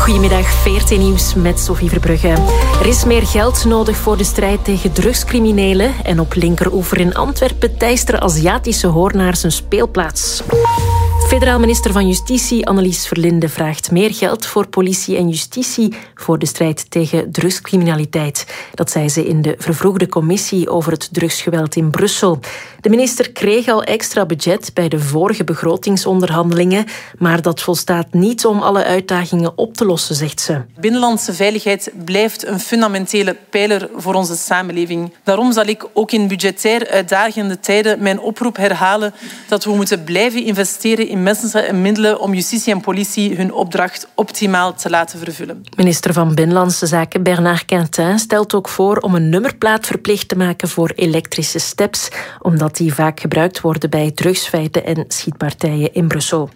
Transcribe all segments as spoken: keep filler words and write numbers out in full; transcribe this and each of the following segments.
Goedemiddag, V R T Nieuws met Sophie Verbrugge. Er is meer geld nodig voor de strijd tegen drugscriminelen. En op linkeroever in Antwerpen teisteren Aziatische hoornaars een speelplaats. Federaal minister van Justitie Annelies Verlinde vraagt meer geld voor politie en justitie voor de strijd tegen drugscriminaliteit. Dat zei ze in de vervroegde commissie over het drugsgeweld in Brussel. De minister kreeg al extra budget bij de vorige begrotingsonderhandelingen, maar dat volstaat niet om alle uitdagingen op te lossen, zegt ze. Binnenlandse veiligheid blijft een fundamentele pijler voor onze samenleving. Daarom zal ik ook in budgetair uitdagende tijden mijn oproep herhalen dat we moeten blijven investeren in mensen en middelen om justitie en politie hun opdracht optimaal te laten vervullen. Minister van Binnenlandse Zaken Bernard Quintin stelt ook voor om een nummerplaat verplicht te maken voor elektrische steps, omdat die vaak gebruikt worden bij drugsfeiten en schietpartijen in Brussel.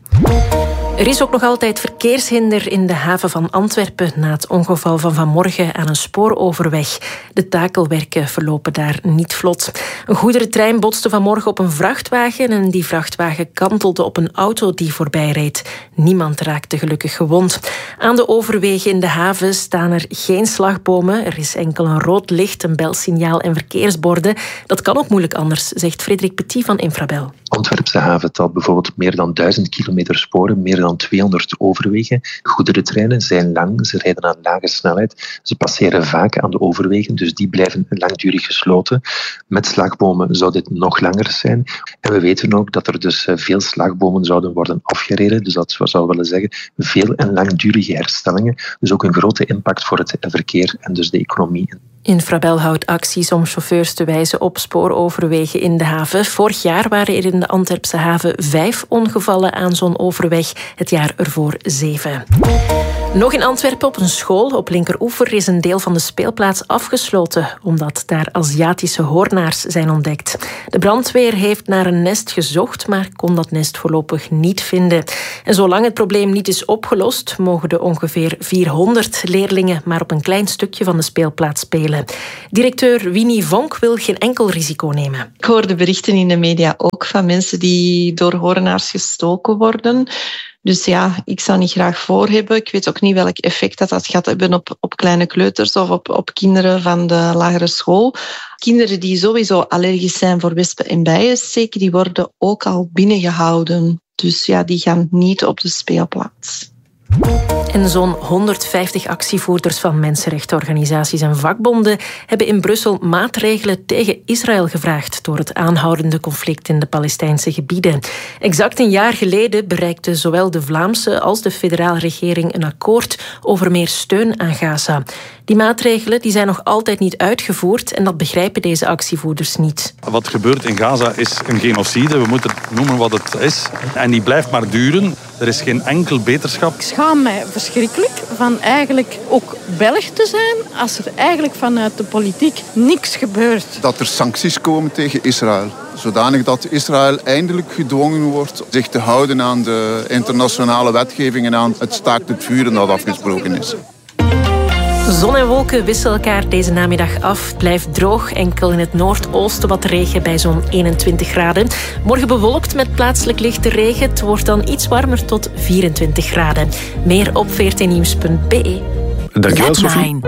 Er is ook nog altijd verkeershinder in de haven van Antwerpen na het ongeval van vanmorgen aan een spooroverweg. De takelwerken verlopen daar niet vlot. Een goederentrein botste vanmorgen op een vrachtwagen en die vrachtwagen kantelde op een auto die voorbij reed. Niemand raakte gelukkig gewond. Aan de overwegen in de haven staan er geen slagbomen. Er is enkel een rood licht, een belsignaal en verkeersborden. Dat kan ook moeilijk anders, zegt Frederik Petit van Infrabel. Antwerpse haven telt bijvoorbeeld meer dan duizend kilometer sporen, meer dan tweehonderd overwegen. Goederentreinen zijn lang, ze rijden aan lage snelheid. Ze passeren vaak aan de overwegen, dus die blijven langdurig gesloten. Met slagbomen zou dit nog langer zijn. En we weten ook dat er dus veel slagbomen zouden worden afgereden. Dus dat zou willen zeggen veel en langdurige herstellingen. Dus ook een grote impact voor het verkeer en dus de economie. Infrabel houdt acties om chauffeurs te wijzen op spooroverwegen in de haven. Vorig jaar waren er in de Antwerpse haven vijf ongevallen aan zo'n overweg. Het jaar ervoor zeven. Nog in Antwerpen op een school op linkeroever is een deel van de speelplaats afgesloten, omdat daar Aziatische hoornaars zijn ontdekt. De brandweer heeft naar een nest gezocht, maar kon dat nest voorlopig niet vinden. En zolang het probleem niet is opgelost, mogen de ongeveer vierhonderd leerlingen maar op een klein stukje van de speelplaats spelen. Directeur Winnie Vonk wil geen enkel risico nemen. Ik hoorde berichten in de media ook van mensen die door hoornaars gestoken worden. Dus ja, ik zou niet graag voor hebben. Ik weet ook niet welk effect dat, dat gaat hebben op, op kleine kleuters of op, op kinderen van de lagere school. Kinderen die sowieso allergisch zijn voor wespen en bijensteken, die worden ook al binnengehouden. Dus ja, die gaan niet op de speelplaats. En zo'n honderdvijftig actievoerders van mensenrechtenorganisaties en vakbonden hebben in Brussel maatregelen tegen Israël gevraagd door het aanhoudende conflict in de Palestijnse gebieden. Exact een jaar geleden bereikten zowel de Vlaamse als de federale regering een akkoord over meer steun aan Gaza. Die maatregelen die zijn nog altijd niet uitgevoerd en dat begrijpen deze actievoerders niet. Wat gebeurt in Gaza is een genocide, we moeten het noemen wat het is. En die blijft maar duren. Er is geen enkel beterschap. Ik schaam mij verschrikkelijk van eigenlijk ook Belg te zijn als er eigenlijk vanuit de politiek niks gebeurt. Dat er sancties komen tegen Israël. Zodanig dat Israël eindelijk gedwongen wordt zich te houden aan de internationale wetgeving en aan het staakt het vuren dat afgesproken is. Zon en wolken wisselen elkaar deze namiddag af. Het blijft droog, enkel in het noordoosten wat regen bij zo'n eenentwintig graden. Morgen bewolkt met plaatselijk lichte regen. Het wordt dan iets warmer tot vierentwintig graden. Meer op v r t nieuws punt b e. Dankjewel, Sophie.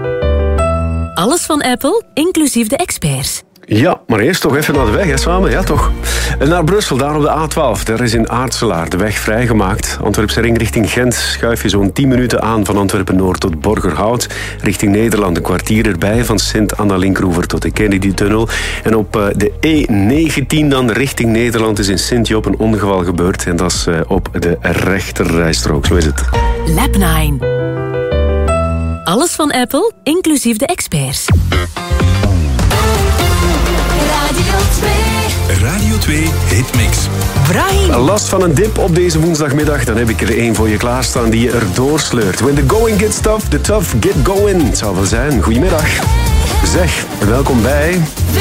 Alles van Apple, inclusief de experts. Ja, maar eerst toch even naar de weg, hè, samen? Ja, toch? En naar Brussel, daar op de A twaalf. Daar is in Aartselaar de weg vrijgemaakt. Antwerpse ring richting Gent schuif je zo'n tien minuten aan van Antwerpen-Noord tot Borgerhout. Richting Nederland een kwartier erbij, van Sint-Anna-Linkeroever tot de Kennedy-tunnel. En op de E negentien dan richting Nederland is in Sint-Job een ongeval gebeurd. En dat is op de rechterrijstrook, zo is het. Lab nine. Alles van Apple, inclusief de experts. Radio twee Hitmix. Brahim. Last van een dip op deze woensdagmiddag? Dan heb ik er één voor je klaarstaan die je erdoor sleurt. When the going gets tough, the tough get going. Het zal wel zijn. Goedemiddag. Zeg, welkom bij...